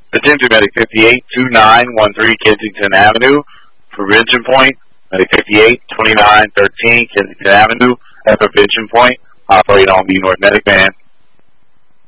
Attention, Medic 58-2913 Kensington Avenue. Prevention point. Medic 58-2913 Kensington Avenue at Prevention point. Operate on the North Medic Van.